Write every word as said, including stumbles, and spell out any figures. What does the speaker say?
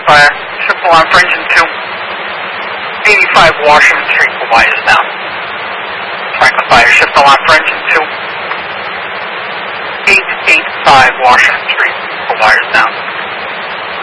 Fire. Shift alarm for engine two. eighty-five Washington Street for wires down. Franklin Fire. Shift alarm for engine two. eight eighty-five Washington Street for wires down.